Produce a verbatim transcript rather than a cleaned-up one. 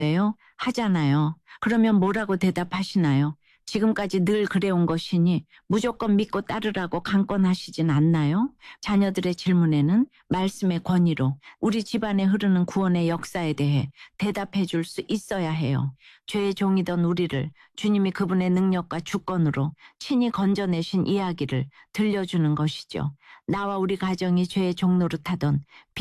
돼요? 하잖아요. 그러면 뭐라고 대답하시나요? 지금까지 늘 그래온 것이니 무조건 믿고 따르라고 강권하시진 않나요? 자녀들의 질문에는 말씀의 권위로 우리 집안에 흐르는 구원의 역사에 대해 대답해 줄 수 있어야 해요. 죄의 종이던 우리를 주님이 그분의 능력과 주권으로 친히 건져내신 이야기를 들려주는 것이죠. 나와 우리 가정이 죄의 종노릇하던